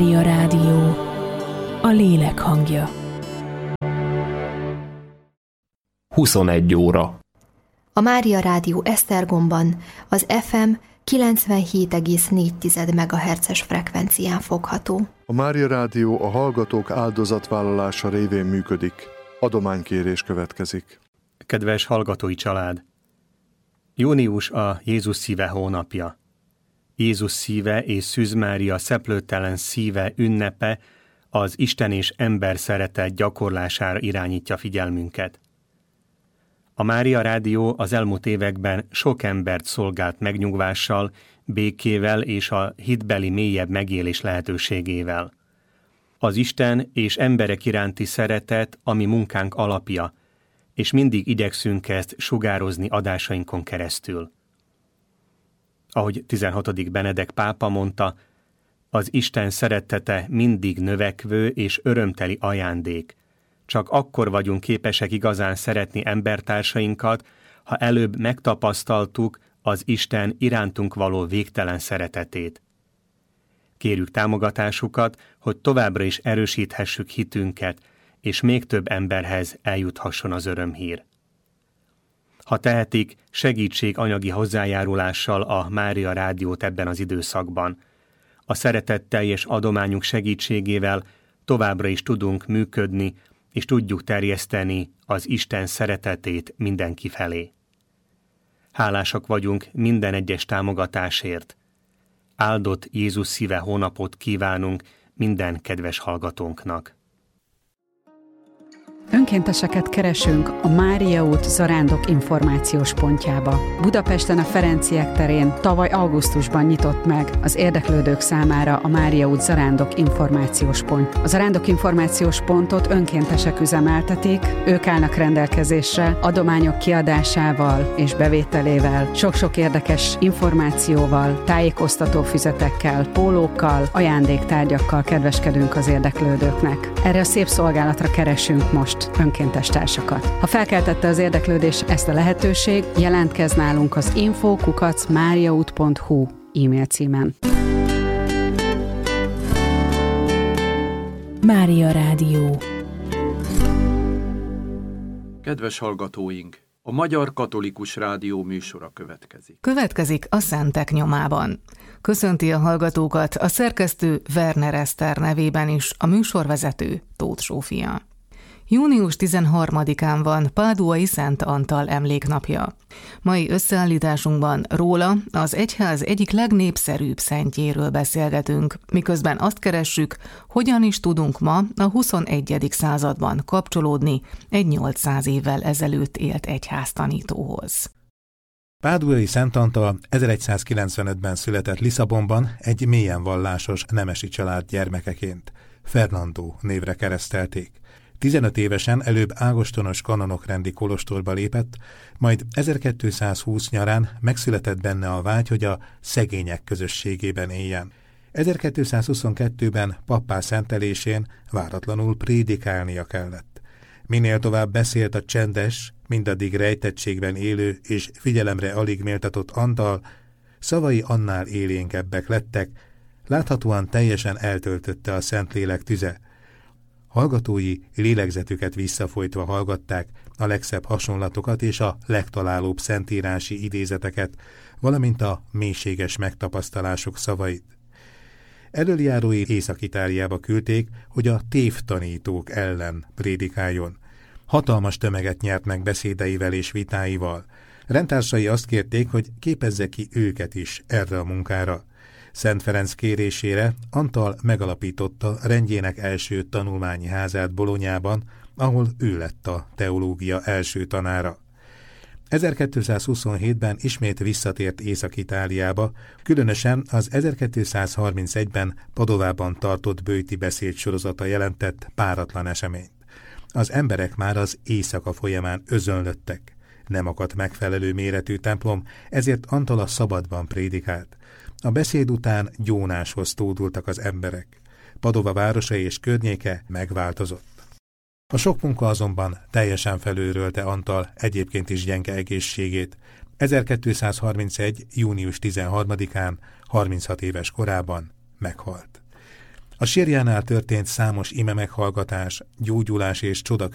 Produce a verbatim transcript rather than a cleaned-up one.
Mária Rádió, a lélek hangja. huszonegy óra. A Mária Rádió Esztergomban az ef em kilencvenhét egész négy megahertzes frekvencián fogható. A Mária Rádió a hallgatók áldozatvállalása révén működik. Adománykérés következik. Kedves hallgatói család! Június a Jézus szíve hónapja. Jézus szíve és Szűz Mária szeplőtelen szíve ünnepe az Isten és ember szeretet gyakorlására irányítja figyelmünket. A Mária Rádió az elmúlt években sok embert szolgált megnyugvással, békével és a hitbeli mélyebb megélés lehetőségével. Az Isten és emberek iránti szeretet a mi munkánk alapja, és mindig igyekszünk ezt sugározni adásainkon keresztül. Ahogy tizenhatodik Benedek pápa mondta, az Isten szeretete mindig növekvő és örömteli ajándék. Csak akkor vagyunk képesek igazán szeretni embertársainkat, ha előbb megtapasztaltuk az Isten irántunk való végtelen szeretetét. Kérjük támogatásukat, hogy továbbra is erősíthessük hitünket, és még több emberhez eljuthasson az örömhír. Ha tehetik, segítség anyagi hozzájárulással a Mária Rádiót ebben az időszakban. A szeretetteljes adományunk segítségével továbbra is tudunk működni, és tudjuk terjeszteni az Isten szeretetét mindenki felé. Hálásak vagyunk minden egyes támogatásért. Áldott Jézus szíve hónapot kívánunk minden kedves hallgatónknak. Önkénteseket keresünk a Mária út Zarándok információs pontjába. Budapesten a Ferenciek terén tavaly augusztusban nyitott meg az érdeklődők számára a Mária út Zarándok információs pont. A Zarándok információs pontot önkéntesek üzemeltetik, ők állnak rendelkezésre adományok kiadásával és bevételével, sok-sok érdekes információval, tájékoztató füzetekkel, pólókkal, ajándéktárgyakkal kedveskedünk az érdeklődőknek. Erre a szép szolgálatra keresünk most önkéntes társakat. Ha felkeltette az érdeklődés ezt a lehetőség, jelentkezz nálunk az info kukac mariaút pont hu e-mail címen. Mária Rádió. Kedves hallgatóink, a Magyar Katolikus Rádió műsora következik. Következik a Szentek nyomában. Köszönti a hallgatókat a szerkesztő Werner Eszter nevében is a műsorvezető Tóth Zsófia. június tizenharmadikán van Páduai Szent Antal emléknapja. Mai összeállításunkban róla, az egyház egyik legnépszerűbb szentjéről beszélgetünk, miközben azt keressük, hogyan is tudunk ma a huszonegyedik században kapcsolódni egy nyolcszáz évvel ezelőtt élt egyháztanítóhoz. Páduai Szent Antal ezeregyszázkilencvenötben született Lisszabonban egy mélyen vallásos nemesi család gyermekeként. Fernando névre keresztelték. tizenöt évesen előbb ágostonos kanonokrendi kolostorba lépett, majd ezerkétszázhúsz nyarán megszületett benne a vágy, hogy a szegények közösségében éljen. ezerkétszázhuszonkettőben pappá szentelésén váratlanul prédikálnia kellett. Minél tovább beszélt a csendes, mindaddig rejtettségben élő és figyelemre alig méltatott Antal, szavai annál élénkebbek lettek, láthatóan teljesen eltöltötte a Szentlélek tüze. Hallgatói lélegzetüket visszafolytva hallgatták a legszebb hasonlatokat és a legtalálóbb szentírási idézeteket, valamint a mélységes megtapasztalások szavait. Elöljárói Észak-Itáliába küldték, hogy a tévtanítók ellen prédikáljon. Hatalmas tömeget nyert meg beszédeivel és vitáival. Rendtársai azt kérték, hogy képezze ki őket is erre a munkára. Szent Ferenc kérésére Antal megalapította rendjének első tanulmányi házát Bolonyában, ahol ő lett a teológia első tanára. ezerkétszázhuszonhétben ismét visszatért Észak-Itáliába, különösen az ezerkétszázharmincegyben Padovában tartott böjti beszédsorozata jelentett páratlan eseményt. Az emberek már az éjszaka folyamán özönlöttek. Nem akadt megfelelő méretű templom, ezért Antal a szabadban prédikált. A beszéd után gyónáshoz tódultak az emberek. Padova városa és környéke megváltozott. A sok munka azonban teljesen felülrölte Antal egyébként is gyenge egészségét. ezerkétszázharmincegy. június tizenharmadikán, harminchat éves korában meghalt. A sírjánál történt számos ime meghallgatás, gyógyulás és csoda